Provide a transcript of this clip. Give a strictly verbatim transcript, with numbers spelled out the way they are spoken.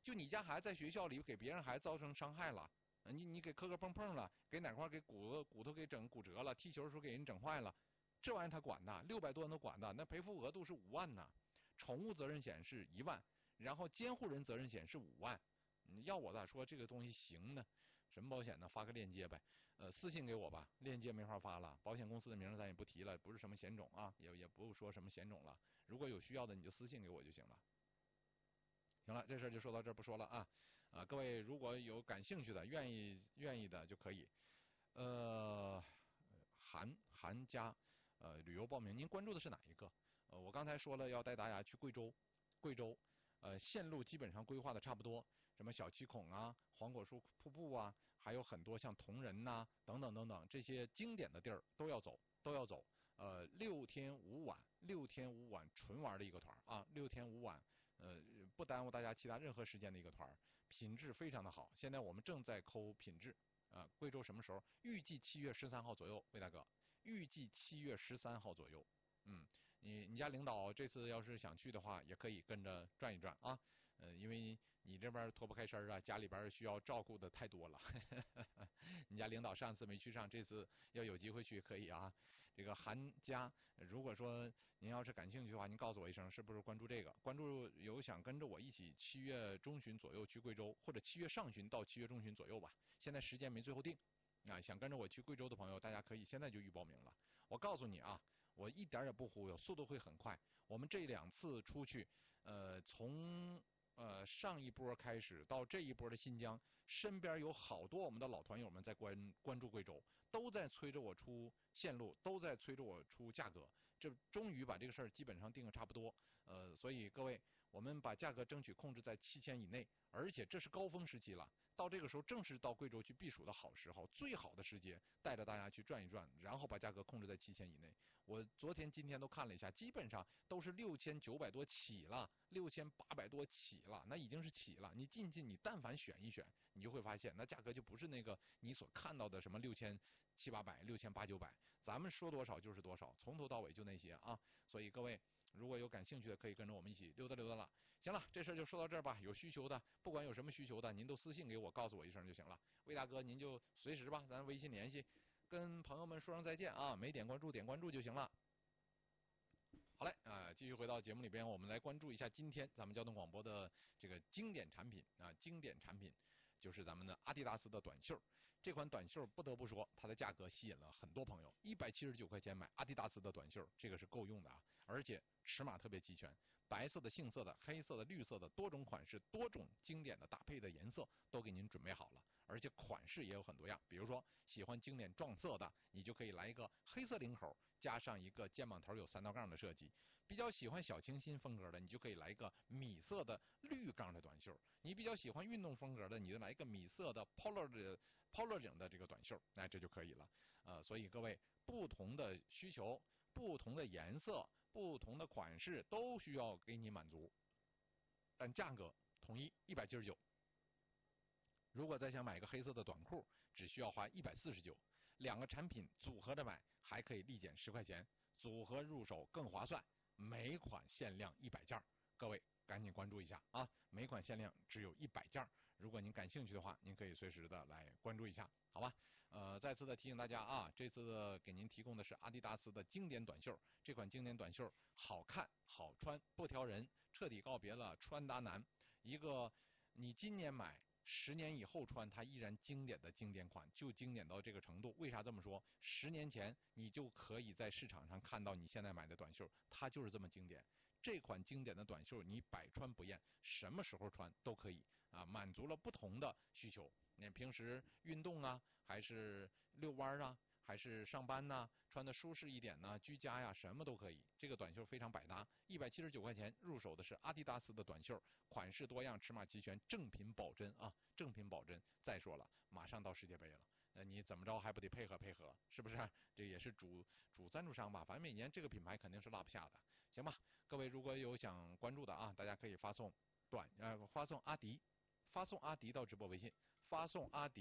就你家孩子在学校里给别人孩子造成伤害了，你你给磕磕碰碰了，给哪块给骨骨头给整骨折了，踢球的时候给人整坏了，这玩意儿他管的，六百多万都管的，那赔付额度是五万呢。宠物责任险是一万，然后监护人责任险是五万。你要我咋说这个东西行呢？什么保险呢？发个链接呗，呃，私信给我吧，链接没法发了，保险公司的名字咱也不提了，不是什么险种啊，也也不说什么险种了。如果有需要的你就私信给我就行了。行了，这事儿就说到这儿不说了啊啊！各位如果有感兴趣的、愿意愿意的就可以，呃，韩韩家呃旅游报名，您关注的是哪一个？呃，我刚才说了要带大家去贵州，贵州呃线路基本上规划的差不多，什么小七孔啊、黄果树瀑布啊，还有很多像铜仁呐、啊、等等等等这些经典的地儿都要走，都要走。呃，六天五晚，六天五晚纯玩的一个团啊，六天五晚，呃，不耽误大家其他任何时间的一个团，品质非常的好。现在我们正在抠品质啊，贵州什么时候？预计七月十三号左右，魏大哥，预计七月十三号左右。嗯，你你家领导这次要是想去的话，也可以跟着转一转啊。呃，因为你这边脱不开身啊，家里边需要照顾的太多了。你家领导上次没去上，这次要有机会去可以啊。这个韩家，如果说您要是感兴趣的话，您告诉我一声，是不是关注这个？关注有想跟着我一起七月中旬左右去贵州，或者七月上旬到七月中旬左右吧。现在时间没最后定。啊，想跟着我去贵州的朋友，大家可以现在就预报名了。我告诉你啊，我一点也不忽悠，速度会很快。我们这两次出去，呃，从呃上一波开始到这一波的新疆，身边有好多我们的老团友们在关关注贵州，都在催着我出线路，都在催着我出价格。这终于把这个事儿基本上定的差不多。呃，所以各位，我们把价格争取控制在七千以内，而且这是高峰时期了。到这个时候正是到贵州去避暑的好时候，最好的时节，带着大家去转一转，然后把价格控制在七千以内。我昨天、今天都看了一下，基本上都是六千九百多起了，六千八百多起了，那已经是起了。你进去，你但凡选一选，你就会发现，那价格就不是那个你所看到的什么六千七八百、六千八九百，咱们说多少就是多少，从头到尾就那些啊。所以各位，如果有感兴趣的，可以跟着我们一起溜达溜达了。行了，这事儿就说到这儿吧。有需求的，不管有什么需求的，您都私信给我，告诉我一声就行了。魏大哥，您就随时吧，咱微信联系，跟朋友们说声再见啊！没点关注，点关注就行了。好嘞啊、呃，继续回到节目里边，我们来关注一下今天咱们交通广播的这个经典产品啊，经典产品就是咱们的阿迪达斯的短袖。这款短袖不得不说，它的价格吸引了很多朋友，一百七十九块钱买阿迪达斯的短袖，这个是够用的啊，而且尺码特别齐全，白色的、杏色的、黑色的、绿色的，多种款式、多种经典的搭配的颜色都给您准备好了，而且款式也有很多样。比如说喜欢经典撞色的，你就可以来一个黑色领口加上一个肩膀头有三道杠的设计；比较喜欢小清新风格的，你就可以来一个米色的绿杠的短袖；你比较喜欢运动风格的，你就来一个米色的 polo 的 polo 领的这个短袖，那这就可以了。呃，所以各位不同的需求、不同的颜色、不同的款式都需要给你满足，但价格统一一百七十九。如果再想买一个黑色的短裤，只需要花一百四十九。两个产品组合着买，还可以立减十块钱，组合入手更划算。每款限量一百件，各位赶紧关注一下啊！每款限量只有一百件，如果您感兴趣的话，您可以随时的来关注一下，好吧？呃，再次的提醒大家啊，这次的给您提供的是阿迪达斯的经典短袖，这款经典短袖好看好穿不挑人，彻底告别了穿搭难。一个你今年买，十年以后穿，它依然经典的经典款，就经典到这个程度。为啥这么说？十年前你就可以在市场上看到你现在买的短袖，它就是这么经典。这款经典的短袖，你百穿不厌，什么时候穿都可以啊，满足了不同的需求。你平时运动啊，还是遛弯啊，还是上班呐、啊，穿的舒适一点呐、啊，居家呀，什么都可以。这个短袖非常百搭，一百七十九块钱入手的是阿迪达斯的短袖，款式多样，尺码齐全，正品保真啊，正品保真。再说了，马上到世界杯了，那你怎么着还不得配合配合，是不是？这也是主主赞助商吧，反正每年这个品牌肯定是落不下的，行吧？各位如果有想关注的啊，大家可以发送短呃发送阿迪，发送阿迪到直播微信，发送阿迪。